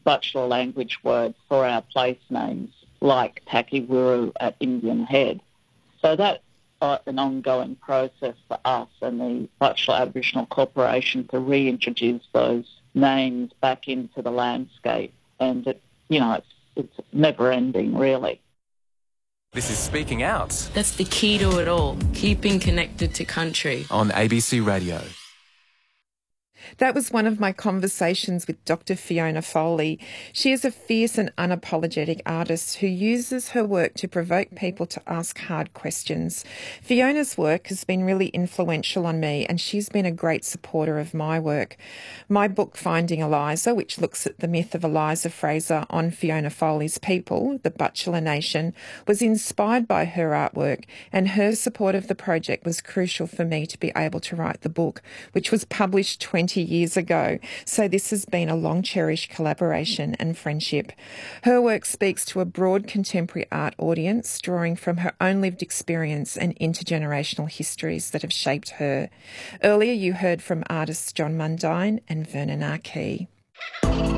Butchulla language word for our place names, like Takiwuru at Indian Head. So that's an ongoing process for us and the Butchulla Aboriginal Corporation to reintroduce those names back into the landscape. And, it's never-ending, really. This is Speaking Out. That's the key to it all, keeping connected to country. On ABC Radio. That was one of my conversations with Dr. Fiona Foley. She is a fierce and unapologetic artist who uses her work to provoke people to ask hard questions. Fiona's work has been really influential on me, and she's been a great supporter of my work. My book, Finding Eliza, which looks at the myth of Eliza Fraser on Fiona Foley's people, the Butchulla Nation, was inspired by her artwork, and her support of the project was crucial for me to be able to write the book, which was published 20 years ago. So this has been a long cherished collaboration and friendship. Her work speaks to a broad contemporary art audience, drawing from her own lived experience and intergenerational histories that have shaped her. Earlier you heard from artists John Mundine and Vernon Arkey.